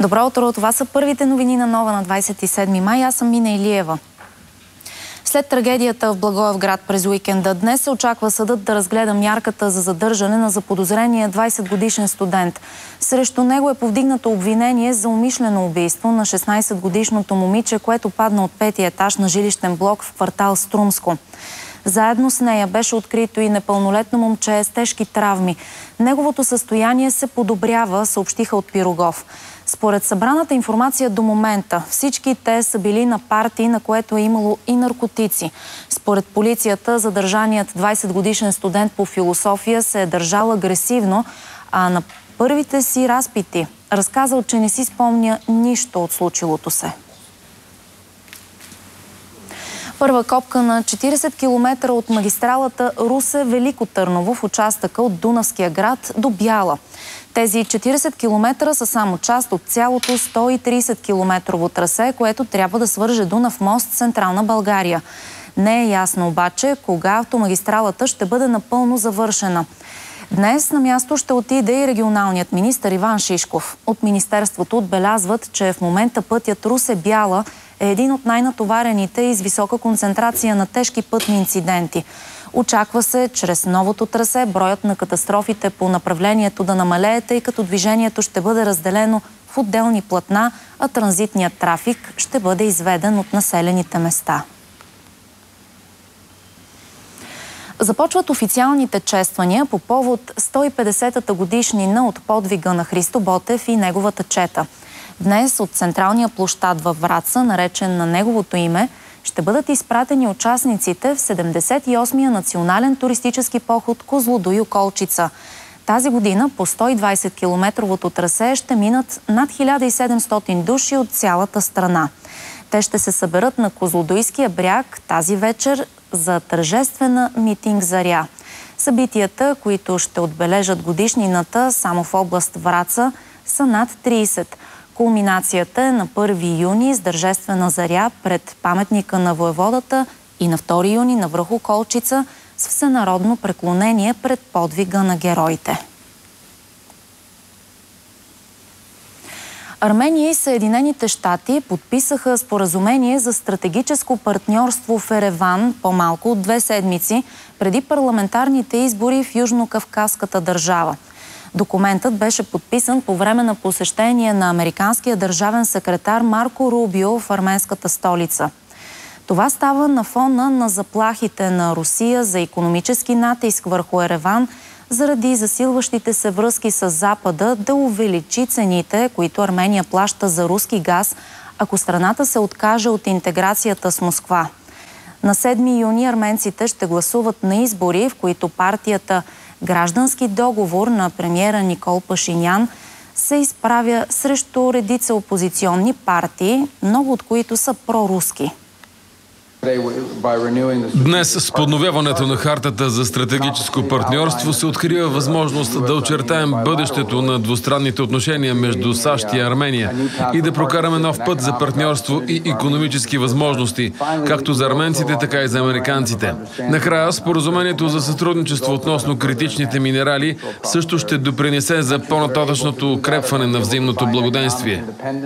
Добро утро! Това са първите новини на Нова на 27 май. Аз съм Мина Илиева. След трагедията в Благоевград през уикенда, днес се очаква съдът да разгледа мярката за задържане на заподозрения 20-годишен студент. Срещу него е повдигнато обвинение за умишлено убийство на 16-годишното момиче, което падна от 5-ти етаж на жилищен блок в квартал Струмско. Заедно с нея беше открито и непълнолетно момче с тежки травми. Неговото състояние се подобрява, съобщиха от Пирогов. Според събраната информация до момента, всички те са били на парти, на което е имало и наркотици. Според полицията, задържаният 20-годишен студент по философия се е държал агресивно, а на първите си разпити разказал, че не си спомня нищо от случилото се. Първа копка на 40 км от магистралата Русе-Велико Търново в участъка от Дунавския град до Бяла. Тези 40 км са само част от цялото 130 километрово трасе, което трябва да свърже Дунав мост с Централна България. Не е ясно обаче кога автомагистралата ще бъде напълно завършена. Днес на място ще отиде и регионалният министър Иван Шишков. От министерството отбелязват, че в момента пътят Русе-Бяла е един от най-натоварените и с висока концентрация на тежки пътни инциденти. Очаква се, чрез новото трасе, броят на катастрофите по направлението да намалее, тъй като движението ще бъде разделено в отделни платна, а транзитният трафик ще бъде изведен от населените места. Започват официалните чествания по повод 150-та годишнина от подвига на Христо Ботев и неговата чета. Днес от централния площад във Враца, наречен на неговото име, ще бъдат изпратени участниците в 78-я национален туристически поход Козлодуй – Околчица. Тази година по 120-километровото трасе ще минат над 1700 души от цялата страна. Те ще се съберат на Козлодуйския бряг тази вечер за тържествена митинг заря. Събитията, които ще отбележат годишнината само в област Враца, са над 30. Кулминацията е на 1 юни с тържествена заря пред паметника на воеводата и на 2 юни на връх Околчица с всенародно преклонение пред подвига на героите. Армения и Съединените щати подписаха споразумение за стратегическо партньорство в Ереван по-малко от 2 седмици преди парламентарните избори в Южно-Кавказската държава. Документът беше подписан по време на посещение на американския държавен секретар Марко Рубио в арменската столица. Това става на фона на заплахите на Русия за икономически натиск върху Ереван заради засилващите се връзки с Запада да увеличи цените, които Армения плаща за руски газ, ако страната се откаже от интеграцията с Москва. На 7 юни арменците ще гласуват на избори, в които партията Граждански договор на премиера Никол Пашинян се изправя срещу редица опозиционни партии, много от които са проруски. Днес с подновяването на хартата за стратегическо партньорство се открива възможност да очертаем бъдещето на двустранните отношения между САЩ и Армения и да прокараме нов път за партньорство и икономически възможности, както за арменците, така и за американците. Накрая, споразумението за сътрудничество относно критичните минерали също ще допринесе за по-нататъчното укрепване на взаимното благоденствие.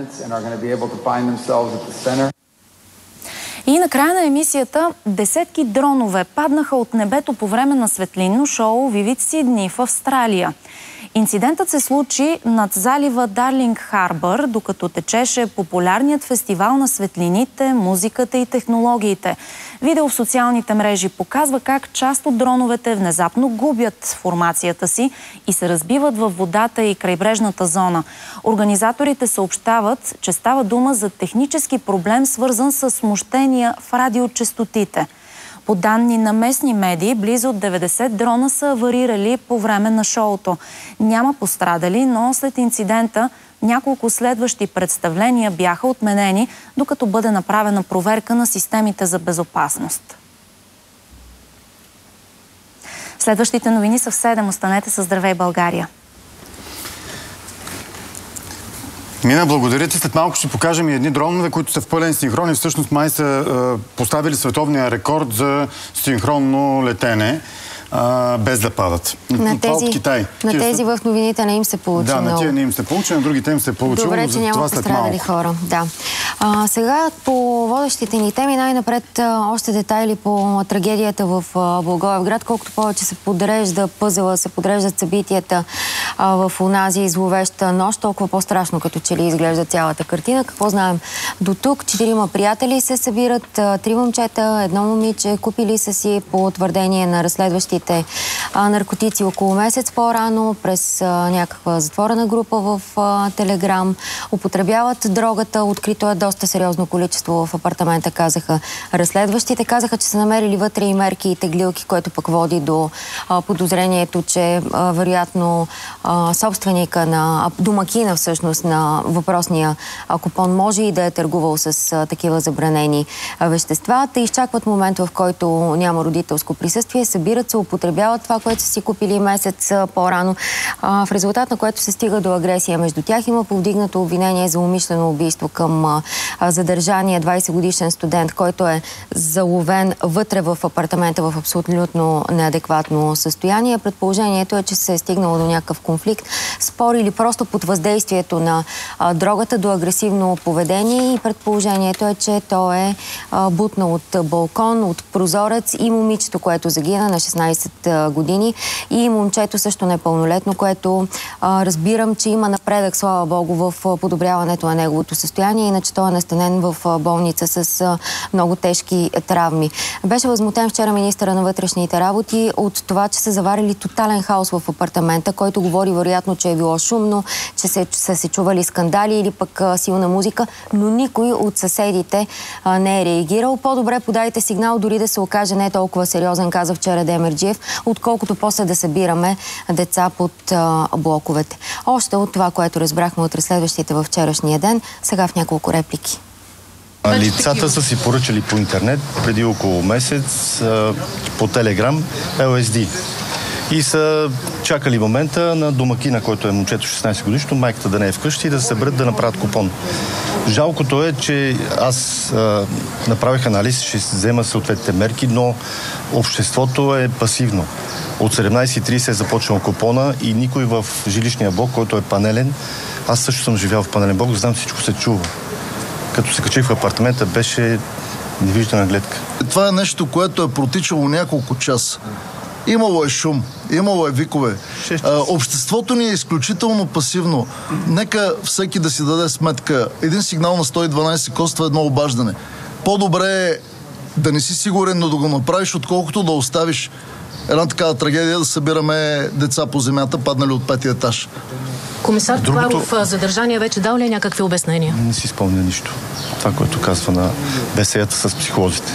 И на края на емисията десетки дронове паднаха от небето по време на светлинно шоу Vivid Sydney в Австралия. Инцидентът се случи над залива Дарлинг Харбър, докато течеше популярният фестивал на светлините, музиката и технологиите. Видео в социалните мрежи показва как част от дроновете внезапно губят формацията си и се разбиват във водата и крайбрежната зона. Организаторите съобщават, че става дума за технически проблем, свързан с смущения в радиочестотите. По данни на местни медии, близо 90 дрона са аварирали по време на шоуто. Няма пострадали, но след инцидента няколко следващи представления бяха отменени, докато бъде направена проверка на системите за безопасност. Следващите новини са в 7. Останете със Здравей, България! Мина, благодаря ти. След малко ще покажем и едни дронове, които са в пълен синхрон и всъщност май са поставили световния рекорд за синхронно летене. без да падат. На от Китай. На тези в новините не им се получи много. Да, на тия не им се получи, на другите им се получило. Добре, че няма пострадали хора. Да. Сега по водещите ни теми най-напред още детайли по трагедията в Благоевград. Колкото повече се подрежда пъзела, се подреждат събитията в онази зловеща нощ, толкова по-страшно като че ли изглежда цялата картина. Какво знаем до тук? 4 приятели се събират, 3 момчета, 1 момиче, купили са си по твърдение на разследващите наркотици около месец по-рано през някаква затворена група в Телеграм. Употребяват дрогата, открито е доста сериозно количество в апартамента, казаха разследващите. Казаха, че са намерили вътре и мерки и теглилки, което пък води до подозрението, че вероятно собственика на домакина всъщност на въпросния купон може и да е търгувал с такива забранени вещества. Те изчакват момент, в който няма родителско присъствие, събират се, употребяват това, което са си купили месец по-рано, в резултат на което се стига до агресия между тях. Има повдигнато обвинение за умишлено убийство към задържания 20-годишен студент, който е заловен вътре в апартамента в абсолютно неадекватно състояние. Предположението е, че се е стигнало до някакъв конфликт, спор или просто под въздействието на дрогата до агресивно поведение, и предположението е, че той е бутнал от балкон, от прозорец, и момичето, което загина на 16 години, и момчето също непълнолетно, което разбирам, че има напредък, слава Богу, в подобряването на неговото състояние, иначе той е настанен в болница с много тежки травми. Беше възмутен вчера министъра на вътрешните работи от това, че са заварили тотален хаос в апартамента, който говори вероятно, че е било шумно, че са се чували скандали или пък силна музика, но никой от съседите не е реагирал. По-добре подайте сигнал, дори да се окаже не толкова сериозен, каза вчера Демерджиев, отколкото после да събираме деца под блоковете. Още от това, което разбрахме от разследващите във вчерашния ден, сега в няколко реплики. Лицата са си поръчали по интернет преди около месец по Телеграм LSD. И са чакали момента на домакина, който е момчето 16 годишно, майката да не е вкъщи и да се съберат да направят купон. Жалкото е, че аз направих анализ, ще взема съответните мерки, но обществото е пасивно. От 17:30 е започнал купона и никой в жилищния блок, който е панелен, аз също съм живял в панелен блок, знам, всичко се чува. Като се качих в апартамента, беше невиждана гледка. Това е нещо, което е протичало няколко часа. Имало е шум, имало е викове. Обществото ни е изключително пасивно. Нека всеки да си даде сметка. Един сигнал на 112 коства едно обаждане. По-добре е да не си сигурен, но да го направиш, отколкото да оставиш една такава трагедия, да събираме деца по земята, паднали от 5-ти етаж. Комисар Товаров, задържания вече дал ли е някакви обяснения? Не си спомня нищо. Това, което казва на беседата с психолозите.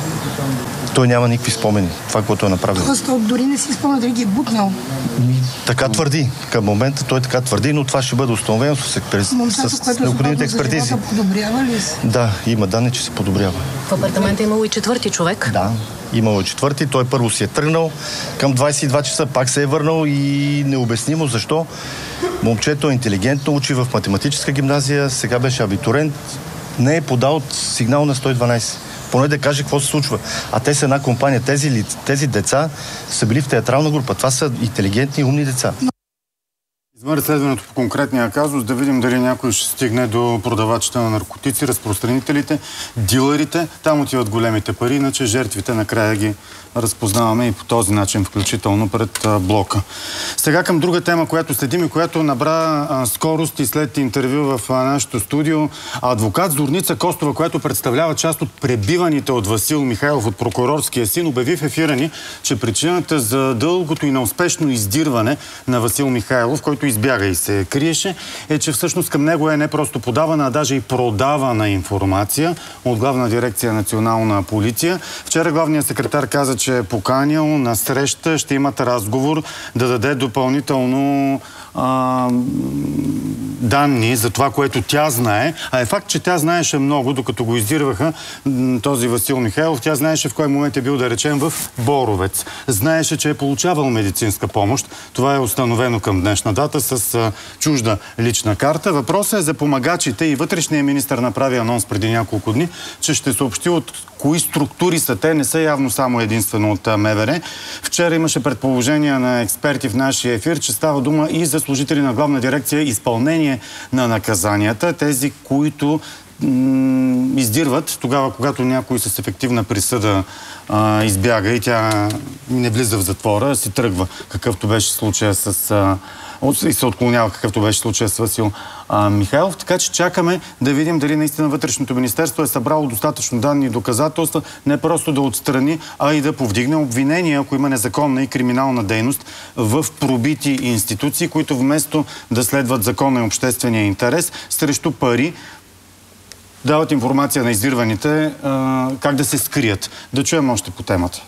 Той няма никакви спомени. Това, което е направил. Тоест, дори не си спомня дали ги е бутнал. Така твърди. Към момента той така твърди, но това ще бъде установено с необходимите експертизи. Подобрява ли се? Да, има данни, че се подобрява. В апартамента имало и 4-ти човек? Да, имало и 4-ти. Той първо си е тръгнал към 22 часа, пак се е върнал и необяснимо защо. Момчето е интелигентно, учи в математическа гимназия, сега беше абитурент, не е подал сигнал на 112. Поне да каже какво се случва. А те са една компания. Тези деца са били в театрална група. Това са интелигентни и умни деца. Извън разследването по конкретния казус, да видим дали някой ще стигне до продавачите на наркотици, разпространителите, дилърите. Там отиват големите пари, иначе жертвите накрая ги разпознаваме и по този начин, включително пред блока. Сега към друга тема, която следим и която набра скорост и след интервю в нашето студио. Адвокат Зорница Костова, която представлява част от пребиваните от Васил Михайлов от прокурорския син, обяви в ефира ни, че причината за дългото и неуспешно издирване на Васил Михайлов, който избяга и се криеше, е, че всъщност към него е не просто подавана, а даже и продавана информация от Главна дирекция Национална полиция. Вчера главният секретар каза, че е поканил на среща, ще имат разговор да даде допълнително данни за това, което тя знае, а е факт, че тя знаеше много, докато го издирваха този Васил Михайлов. Тя знаеше в кой момент е бил, да речем, в Боровец. Знаеше, че е получавал медицинска помощ. Това е установено към днешна дата с чужда лична карта. Въпросът е за помагачите и вътрешният министър направи анонс преди няколко дни, че ще съобщи от кои структури са те, не са явно само единствено от МВР. Вчера имаше предположения на експерти в нашия ефир, че става дума и за служители на Главна дирекция изпълнение на наказанията, тези, които издирват тогава, когато някой с ефективна присъда избяга и тя не влиза в затвора, си тръгва, какъвто беше случая и се отклонява, какъвто беше случая с Васил Михайлов. Така че чакаме да видим дали наистина Вътрешното министерство е събрало достатъчно данни и доказателства, не просто да отстрани, а и да повдигне обвинения, ако има незаконна и криминална дейност в пробити институции, които вместо да следват закона и обществения интерес, срещу пари дават информация на издирваните как да се скрият. Да чуем още по темата.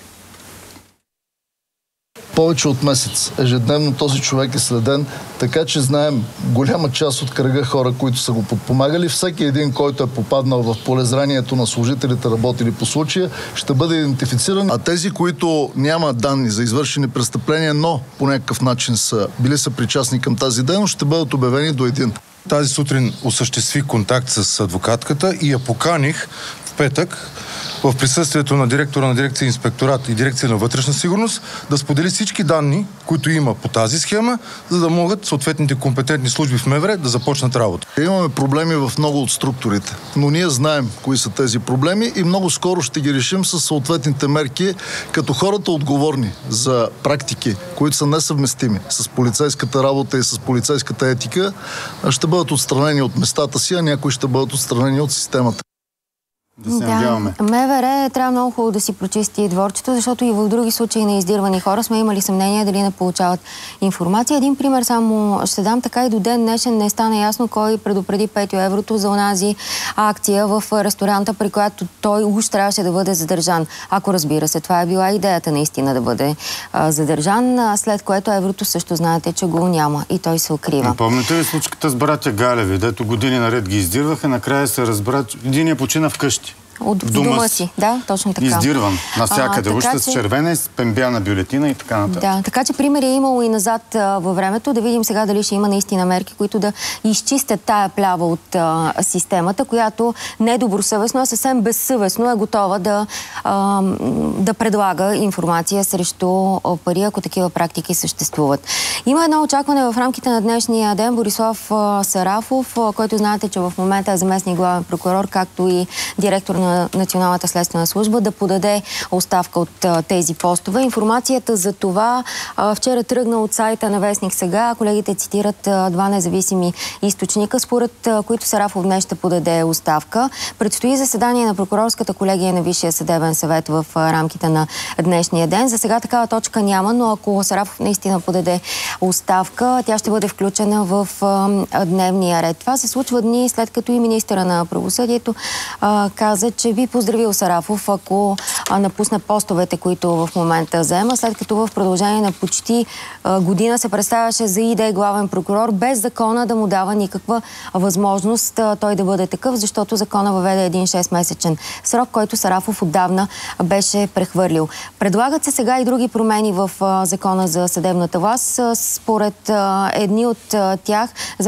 Повече от месец. Ежедневно този човек е следен, така че знаем голяма част от кръга хора, които са го подпомагали. Всеки един, който е попаднал в полезранието на служителите, работили по случая, ще бъде идентифициран. А тези, които няма данни за извършени престъпления, но по някакъв начин били са причастни към тази дейност, ще бъдат обявени до един. Тази сутрин осъществи контакт с адвокатката и я поканих в петък в присъствието на директора на дирекция Инспекторат и дирекция на вътрешна сигурност да сподели всички данни, които има по тази схема, за да могат съответните компетентни служби в МВР да започнат работа. Имаме проблеми в много от структурите, но ние знаем кои са тези проблеми и много скоро ще ги решим с съответните мерки, като хората отговорни за практики, които са несъвместими с полицейската работа и с полицейската етика, ще бъдат отстранени от местата си, а някои ще бъдат отстранени от системата. МВР трябва много хубаво да си прочисти дворчето, защото и в други случаи на издирвани хора сме имали съмнение дали не получават информация. Един пример само ще дам. Така и до ден днешен не стана ясно кой предупреди Петю Еврото за онази акция в ресторанта, при която той уж трябваше да бъде задържан. Ако разбира се, това е била идеята наистина да бъде задържан, след което Еврото също знаете, че го няма и той се укрива. Помните ли случката с братя Галеви, дето години наред ги издирваха, накрая се разбра, един я почина вкъщи. От дома си, да, точно така. Издирван навсякъде, ушта с червена и с пембяна бюлетина и така нататък. Да, така че примери е имало и назад във времето. Да видим сега дали ще има наистина мерки, които да изчистят тая плява от системата, която недобросъвестно, а съвсем безсъвестно е готова да предлага информация срещу пари, ако такива практики съществуват. Има едно очакване в рамките на днешния ден. Борислав Сарафов, който знаете, че в момента е заместник главен прокурор, както и директор на Националната следствена служба, да подаде оставка от тези постове. Информацията за това вчера тръгна от сайта на Вестник Сега. Колегите цитират два независими източника, според които Сарафов днес ще подаде оставка. Предстои заседание на прокурорската колегия на Висшия съдебен съвет в рамките на днешния ден. За сега такава точка няма, но ако Сарафов наистина подаде оставка, тя ще бъде включена в дневния ред. Това се случва дни след като и министъра на правосъдието каза, че би поздравил Сарафов, ако напусне постовете, които в момента заема, след като в продължение на почти година се представяше за ИД главен прокурор, без закона да му дава никаква възможност той да бъде такъв, защото закона въведе един 6-месечен срок, който Сарафов отдавна беше прехвърлил. Предлагат се сега и други промени в закона за съдебната власт. Според едни от тях,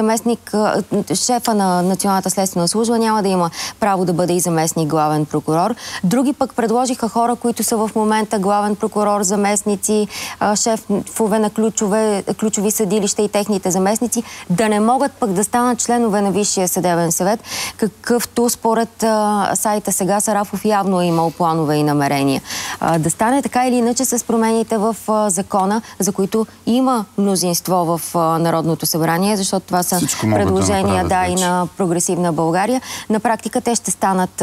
шефа на Националната следствена служба няма да има право да бъде и заместник главен прокурор. Други пък предложиха хора, които са в момента главен прокурор, заместници, шефове на ключови съдилища и техните заместници, да не могат пък да станат членове на Висшия съдебен съвет, какъвто според сайта Сега Сарафов явно е имал планове и намерения. Да стане така или иначе с промените в закона, за които има мнозинство в Народното събрание, защото това са предложения и на Прогресивна България. На практика те ще станат факт.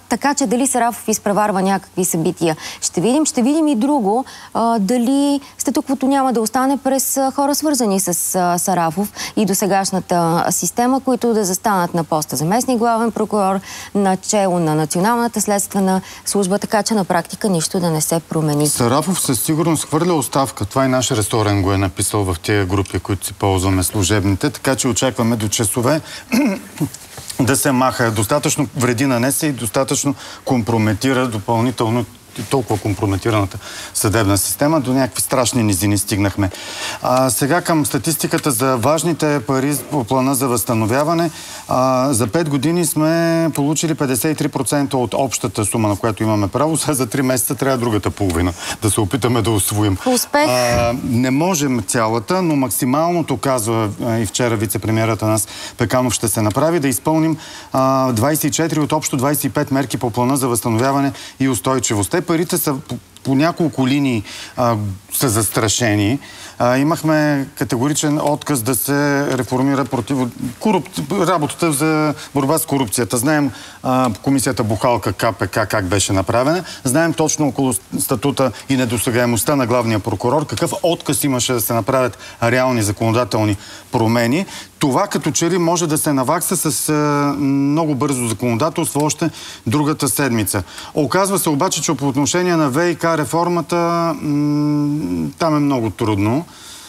така че дали Сарафов изпреварва някакви събития. Ще видим и друго. Дали статуквото няма да остане през хора свързани с Сарафов и досегашната система, които да застанат на поста заместник главен прокурор, начело на Националната следствена служба, така че на практика нищо да не се промени. Сарафов със сигурност хвърля оставка. Това и наш ресторан го е написал в тези групи, които си ползваме служебните, така че очакваме до часове да се маха. Достатъчно вреди нанесе и достатъчно компрометира допълнително толкова компрометираната съдебна система. До някакви страшни низини стигнахме. Сега към статистиката за важните пари по плана за възстановяване. За 5 години сме получили 53% от общата сума, на която имаме право. Сега за 3 месеца трябва другата половина да се опитаме да усвоим. Успех! Не можем цялата, но максималното, казва и вчера вице-премиерът Атанас Пеканов, ще се направи да изпълним 24 от общо 25 мерки по плана за възстановяване и устойчивост. Парите са по няколко линии са застрашени. Имахме категоричен отказ да се реформира работата за борба с корупцията. Знаем комисията Бухалка КПК как беше направена. Знаем точно около статута и недосегаемостта на главния прокурор какъв отказ имаше да се направят реални законодателни промени. Това като че ли може да се навакса с много бързо законодателство още другата седмица. Оказва се обаче, че по отношение на ВиК реформата там е много трудно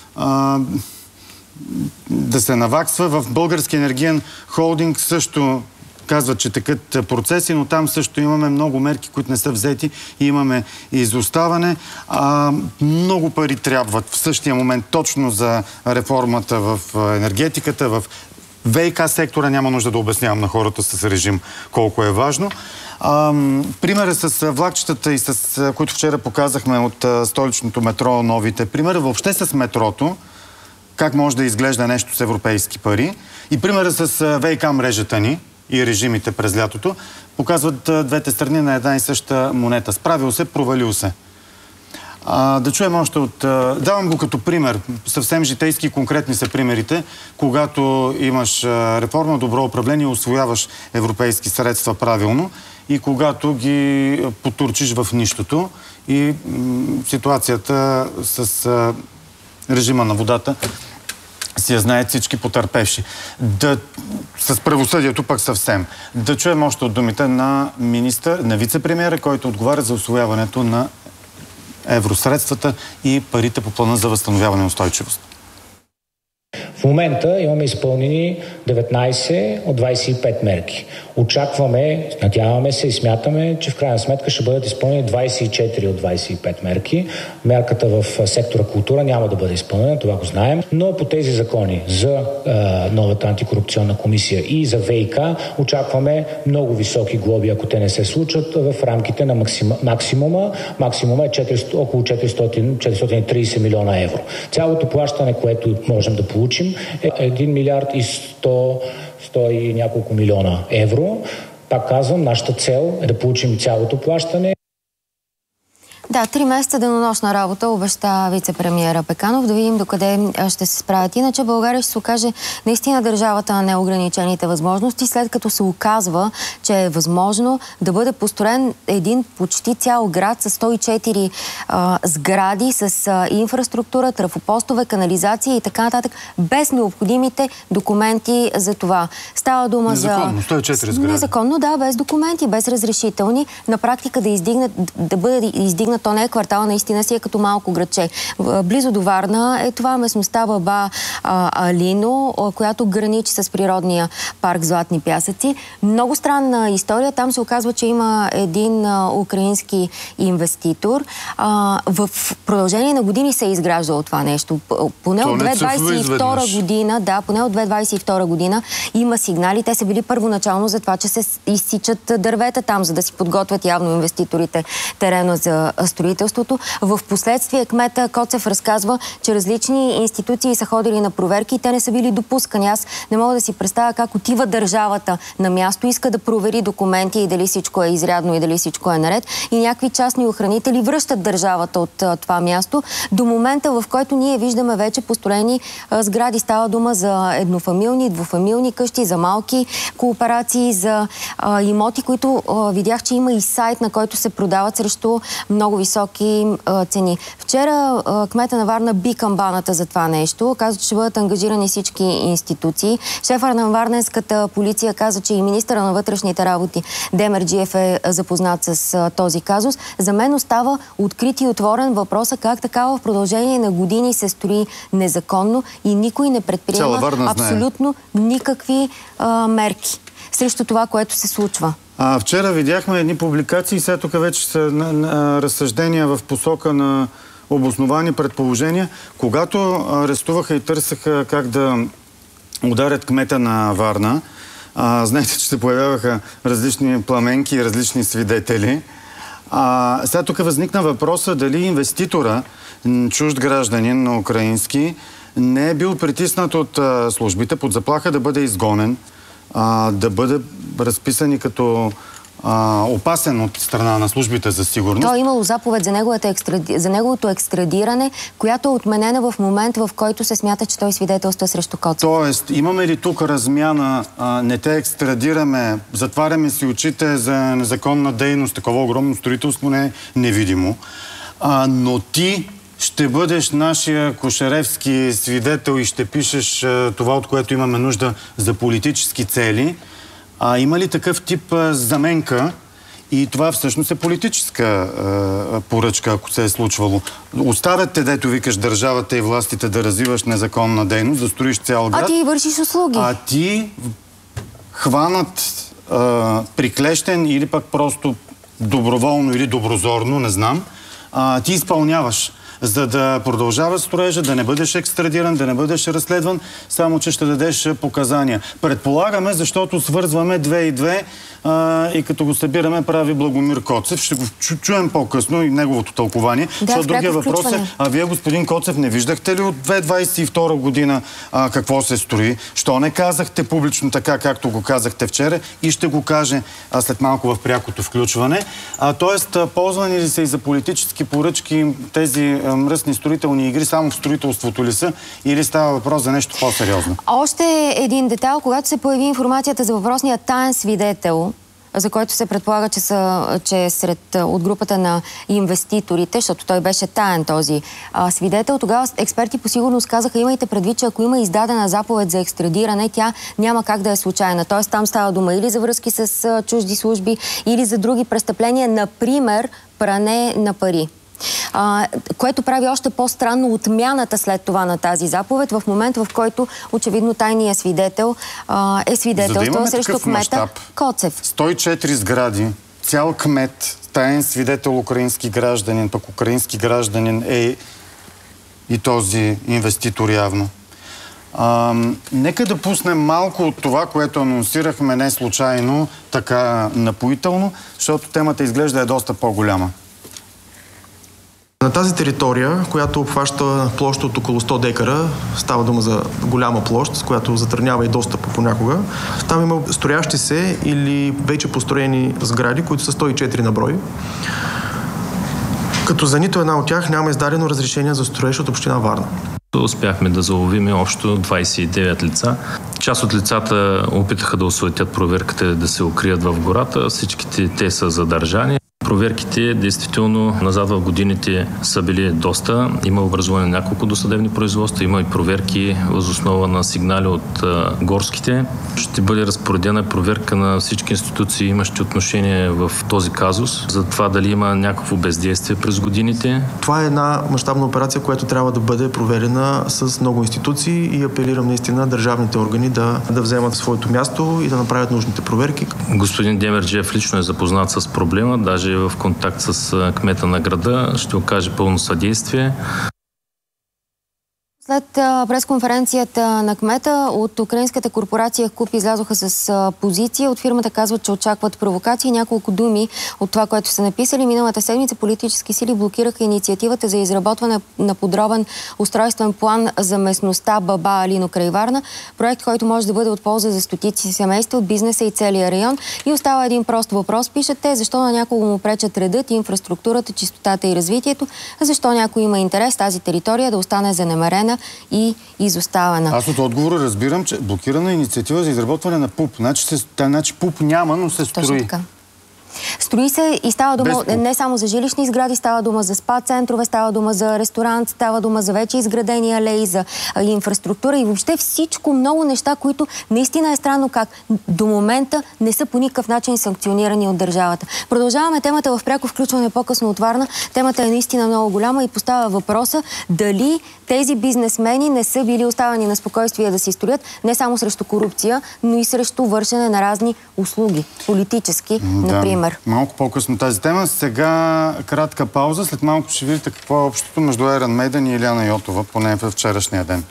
да се наваксва. В Български енергиен холдинг също казват, че текат процеси, но там също имаме много мерки, които не са взети и имаме изоставане. Много пари трябват в същия момент точно за реформата в енергетиката, в ВиК сектора. Няма нужда да обяснявам на хората с режим колко е важно. Примера с влакчетата и с които вчера показахме от столичното метро, новите примера, въобще с метрото, как може да изглежда нещо с европейски пари, и примера с ВиК мрежата ни и режимите през лятото, показват двете страни на една и съща монета. Справил се, провалил се. Да чуем още от... Давам го като пример. Съвсем житейски и конкретни са примерите. Когато имаш реформа, добро управление, усвояваш европейски средства правилно, и когато ги потурчиш в нищото, и ситуацията с режима на водата си я знаят всички потърпевши. С правосъдието пък съвсем. Да чуем още от думите на вице-премиера, който отговаря за усвояването на евросредствата и парите по плана за възстановяване и устойчивост. В момента имаме изпълнени 19 от 25 мерки. Очакваме, надяваме се и смятаме, че в крайна сметка ще бъдат изпълнени 24 от 25 мерки. Мярката в сектора култура няма да бъде изпълнена, това го знаем. Но по тези закони за новата антикорупционна комисия и за ВиК очакваме много високи глоби, ако те не се случат, в рамките на максимума. Максимума е около 430 милиона евро. Цялото плащане, което можем да получим, е 1 милиард и 100 и няколко милиона евро. Пак казвам, нашата цел е да получим цялото плащане. Да, 3 месеца денонощна работа обеща вице-премиера Пеканов. Да видим докъде ще се справят. Иначе България ще се окаже наистина държавата на неограничените възможности, след като се оказва, че е възможно да бъде построен един почти цял град с 104 сгради, с инфраструктура, трафопостове, канализация и така нататък, без необходимите документи за това. Става дума незаконно, 104 сгради. Незаконно, да, без документи, без разрешителни. На практика да бъде издигнат, то не е квартал, наистина си е като малко градче. Близо до Варна е това местността Баба Алино, която граничи с природния парк Златни пясъци. Много странна история. Там се оказва, че има един украински инвеститор. В продължение на години се е изграждало това нещо. Поне от 2022 година, да, поне от 2022 година има сигнали. Те са били първоначално за това, че се изсичат дървета там, за да си подготвят явно инвеститорите терена за строителството. В последствие кмета Коцев разказва, че различни институции са ходили на проверки и те не са били допускани. Аз не мога да си представя как отива държавата на място, иска да провери документи и дали всичко е изрядно и дали всичко е наред. И някакви частни охранители връщат държавата от това място. До момента, в който ние виждаме вече построени сгради. Става дума за еднофамилни, двуфамилни къщи, за малки кооперации, за имоти, които видях, че има и сайт, на който се продават срещу много високи цени. Вчера кмета на Варна би камбаната за това нещо. Каза, че ще бъдат ангажирани всички институции. Шефът на варненската полиция каза, че и министъра на вътрешните работи Демерджиев е запознат с този казус. За мен остава открит и отворен въпроса как така в продължение на години се строи незаконно и никой не предприема абсолютно никакви мерки срещу това, което се случва. Вчера видяхме едни публикации, сега тук вече са разсъждения в посока на обосновани предположения. Когато арестуваха и търсеха как да ударят кмета на Варна, знаете, че се появяваха различни пламенки и различни свидетели. Сега тук възникна въпроса дали инвеститора, чужд гражданин на украински, не е бил притиснат от службите под заплаха да бъде изгонен, да бъде разписан и като опасен от страна на службите за сигурност. То е имало заповед за неговото екстрадиране, която е отменена в момент, в който се смята, че той свидетелства срещу Коцев. Тоест, имаме ли тук размяна, не те екстрадираме, затваряме си очите за незаконна дейност, такова огромно строителство не е невидимо, но ти ще бъдеш нашия Кошаревски свидетел и ще пишеш това, от което имаме нужда за политически цели. Има ли такъв тип заменка? И това всъщност е политическа поръчка, ако се е случвало. Оставят те, дето викаш, държавата и властите да развиваш незаконна дейност, да строиш цял град. А ти вършиш услуги. А ти хванат приклещен или пък просто доброволно или доброзорно, не знам, ти изпълняваш, за да продължава строежа, да не бъдеш екстрадиран, да не бъдеш разследван, само че ще дадеш показания. Предполагаме, защото свързваме 2 и 2 и като го събираме прави Благомир Коцев. Ще го чуем по-късно и неговото тълкование. Защото другия въпрос е, вие, господин Коцев, не виждахте ли от 2022 година какво се строи? Що не казахте публично така, както го казахте вчера и ще го каже след малко в прякото включване. Тоест, ползвани ли са и за политически поръчки тези мръсни строителни игри само в строителството ли са или става въпрос за нещо по-сериозно? Още един детайл. Когато се появи информацията за въпросния таен свидетел, за който се предполага, че е от групата на инвеститорите, защото той беше таен този свидетел, тогава експерти по сигурност казаха, имайте предвид, че ако има издадена заповед за екстрадиране, тя няма как да е случайна. Тоест там става дума или за връзки с чужди служби, или за други престъпления, например пране на пари. Което прави още по-странно отмяната след това на тази заповед, в момент, в който очевидно тайният свидетел е свидетелствал срещу кмета Коцев. 104 сгради, цял кмет, таен свидетел украински гражданин, пък украински гражданин е и този инвеститор явно. Нека да пуснем малко от това, което анонсирахме не случайно, така напоително, защото темата изглежда е доста по-голяма. На тази територия, която обхваща площ от около 100 декара, става дума за голяма площ, с която затруднява и достъп понякога. Там има строящи се или вече построени сгради, които са 104 на брой. Като за нито една от тях няма издадено разрешение за строеж от община Варна. Успяхме да заловим общо 29 лица. Част от лицата опитаха да осуетят проверката, да се укрият в гората. Всичките те са задържани. Проверките, действително, назад в годините са били доста. Има образуване на няколко досъдебни производства, има и проверки въз основа на сигнали от горските. Ще бъде разпоредена проверка на всички институции, имащи отношение в този казус, за това дали има някакво бездействие през годините. Това е една мащабна операция, която трябва да бъде проверена с много институции и апелирам наистина държавните органи да вземат своето място и да направят нужните проверки. Господин Демерджиев лично е запознат с проблема, даже в контакт с кмета на града, ще окаже пълно съдействие. След пресконференцията на кмета от украинската корпорация КУП излязоха с позиция. От фирмата казват, че очакват провокации. Няколко думи от това, което са написали. Миналата седмица политически сили блокираха инициативата за изработване на подробен устройствен план за местността Баба Алино край Варна. Проект, който може да бъде от полза за стотици семейства от бизнеса и целия район. И остава един прост въпрос, пишат те, защо на някого му пречат редът, инфраструктурата, чистотата и развитието, защо някой има интерес тази територия да остане занемарена и изоставена. Аз от отговора разбирам, че блокирана инициатива за изработване на ПУП. Значи ПУП няма, но се строи. Строи се и става дума не само за жилищни сгради, става дума за спа центрове, става дума за ресторант, става дума за вече изградени алеи, за инфраструктура и въобще всичко, много неща, които наистина е странно как до момента не са по никакъв начин санкционирани от държавата. Продължаваме темата в пряко включване по-късно от Варна. Темата е наистина много голяма и поставя въпроса дали тези бизнесмени не са били оставени на спокойствие да си строят не само срещу корупция, но и срещу вършене на разни услуги, политически, например. Малко по-късно тази тема. Сега кратка пауза. След малко ще видите какво е общото между Iron Maiden и Илияна Йотова, поне във вчерашния ден.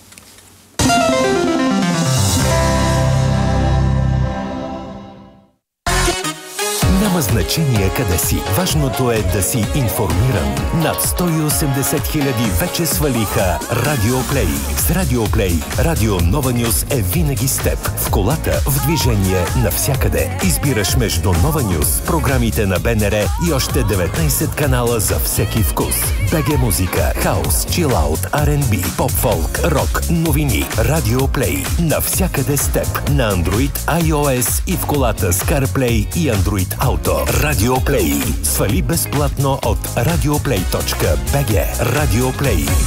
Няма значение къде си. Важното е да си информиран. Над 180 хиляди вече свалиха Радиоплей. С Радиоплей Радио Нова Нюс е винаги с теб. В колата, в движение, навсякъде. Избираш между Нова Нюс, програмите на БНР и още 19 канала за всеки вкус. БГ музика, хаус, чилаут, R&B, поп-фолк, рок, новини. Радиоплей. Навсякъде с теб. На Android, iOS и в колата с CarPlay и Android Auto. Радиоплей. Свали безплатно от radioplay.bg. Радиоплей.